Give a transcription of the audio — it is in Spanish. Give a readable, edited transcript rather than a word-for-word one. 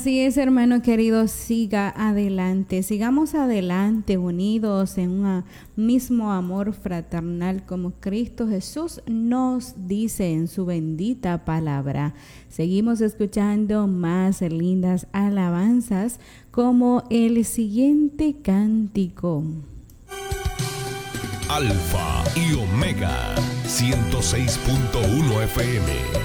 Así es, hermano querido, siga adelante, sigamos adelante unidos en un mismo amor fraternal como Cristo Jesús nos dice en su bendita palabra. Seguimos escuchando más lindas alabanzas como el siguiente cántico. Alfa y Omega 106.1 FM.